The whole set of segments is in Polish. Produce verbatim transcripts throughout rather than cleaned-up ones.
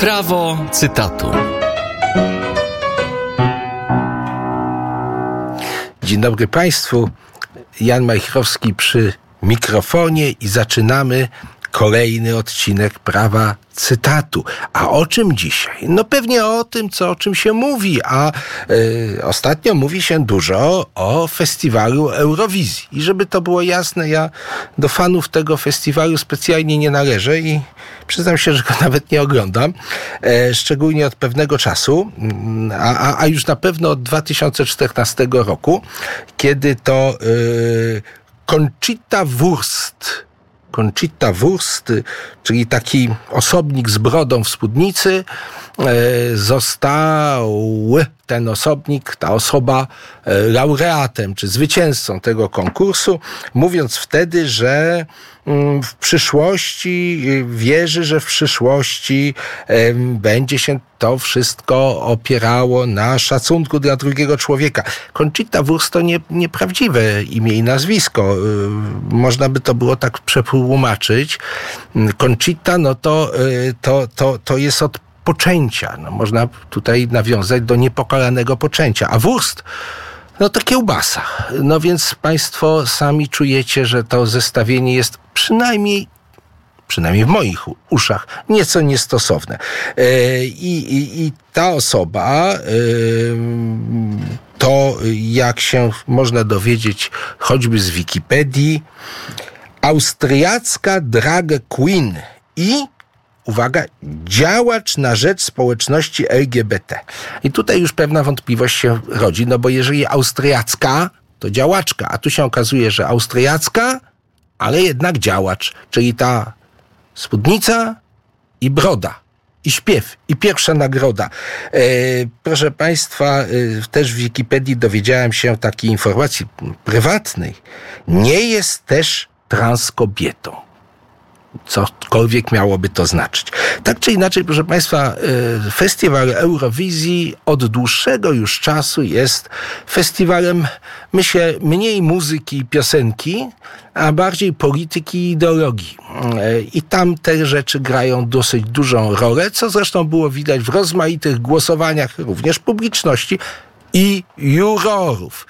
Prawo cytatu. Dzień dobry Państwu. Jan Majchrowski przy mikrofonie i zaczynamy kolejny odcinek Prawa cytatu. A o czym dzisiaj? No pewnie o tym, co o czym się mówi, a y, ostatnio mówi się dużo o festiwalu Eurowizji. I żeby to było jasne, ja do fanów tego festiwalu specjalnie nie należę i przyznam się, że go nawet nie oglądam, e, szczególnie od pewnego czasu, a, a, a już na pewno od dwa tysiące czternastego roku, kiedy to y, Conchita Wurst Conchita Wurst, czyli taki osobnik z brodą w spódnicy, został ten osobnik, ta osoba laureatem czy zwycięzcą tego konkursu, mówiąc wtedy, że w przyszłości wierzy, że w przyszłości będzie się to wszystko opierało na szacunku dla drugiego człowieka. Conchita Wurst to nie, nieprawdziwe imię i nazwisko. Można by to było tak przetłumaczyć. Conchita, no to, to, to, to jest od poczęcia. No, można tutaj nawiązać do niepokalanego poczęcia. A Wurst, no to kiełbasa. No więc Państwo sami czujecie, że to zestawienie jest przynajmniej przynajmniej w moich uszach, nieco niestosowne. I, i, i ta osoba, to jak się można dowiedzieć choćby z Wikipedii, austriacka drag queen i uwaga, działacz na rzecz społeczności L G B T. I tutaj już pewna wątpliwość się rodzi, no bo jeżeli austriacka, to działaczka, a tu się okazuje, że austriacka, ale jednak działacz, czyli ta spódnica i broda, i śpiew, i pierwsza nagroda. E, proszę Państwa, e, też w Wikipedii dowiedziałem się takiej informacji prywatnej. Nie jest też transkobietą. Cokolwiek miałoby to znaczyć. Tak czy inaczej, proszę Państwa, festiwal Eurowizji od dłuższego już czasu jest festiwalem, myślę, mniej muzyki i piosenki, a bardziej polityki i ideologii. I tam te rzeczy grają dosyć dużą rolę, co zresztą było widać w rozmaitych głosowaniach również publiczności i jurorów.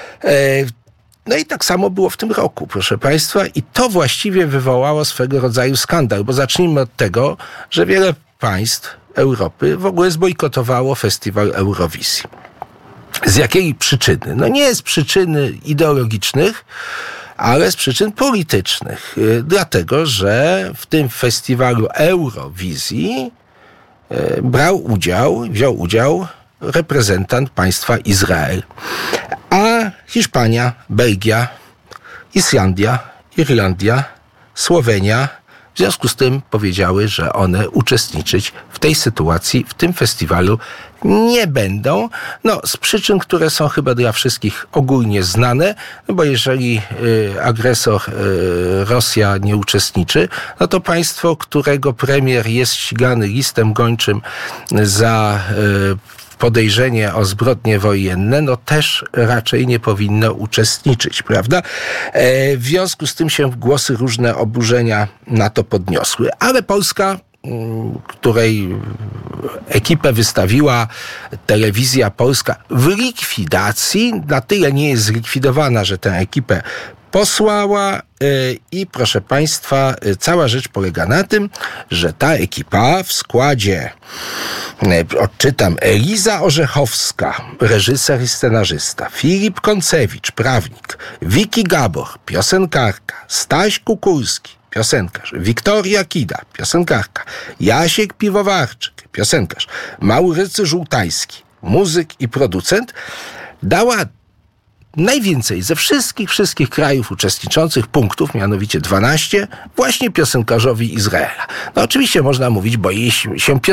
No i tak samo było w tym roku, proszę Państwa, i to właściwie wywołało swego rodzaju skandal, bo zacznijmy od tego, że wiele państw Europy w ogóle zbojkotowało festiwal Eurowizji. Z jakiej przyczyny? No nie z przyczyny ideologicznych, ale z przyczyn politycznych. Dlatego, że w tym festiwalu Eurowizji brał udział, wziął udział reprezentant państwa Izrael. A Hiszpania, Belgia, Islandia, Irlandia, Słowenia w związku z tym powiedziały, że one uczestniczyć w tej sytuacji, w tym festiwalu nie będą. No, z przyczyn, które są chyba dla wszystkich ogólnie znane, no bo jeżeli y, agresor y, Rosja nie uczestniczy, no to państwo, którego premier jest ścigany listem gończym za y, podejrzenie o zbrodnie wojenne, no też raczej nie powinno uczestniczyć, prawda? E, w związku z tym się głosy różne oburzenia na to podniosły. Ale Polska, której ekipę wystawiła telewizja polska w likwidacji, na tyle nie jest zlikwidowana, że tę ekipę posłała i proszę Państwa, cała rzecz polega na tym, że ta ekipa w składzie, odczytam, Eliza Orzechowska, reżyser i scenarzysta, Filip Koncewicz, prawnik, Wiki Gabor, piosenkarka, Staś Kukulski, piosenkarz, Wiktoria Kida, piosenkarka, Jasiek Piwowarczyk, piosenkarz, Maurycy Żółtański, muzyk i producent, dała najwięcej ze wszystkich, wszystkich krajów uczestniczących punktów, mianowicie dwanaście, właśnie piosenkarzowi Izraela. No oczywiście można mówić, bo jej się